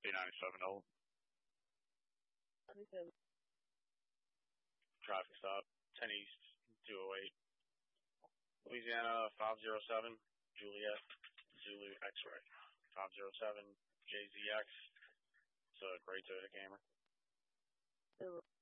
B97 old. Traffic stop, 10 East, 208. Louisiana 507, Juliet, Zulu X-Ray. 507, JZX. It's a gray Toyota Camry.